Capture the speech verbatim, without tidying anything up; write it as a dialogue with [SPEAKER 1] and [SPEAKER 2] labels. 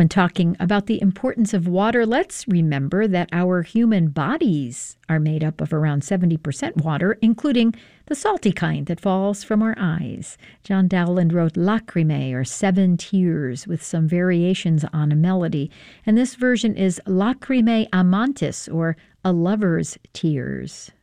[SPEAKER 1] When talking about the importance of water, let's remember that our human bodies are made up of around seventy percent water, including the salty kind that falls from our eyes. John Dowland wrote Lacrimae, or Seven Tears, with some variations on a melody, and this version is Lacrimae Amantis, or A Lover's Tears.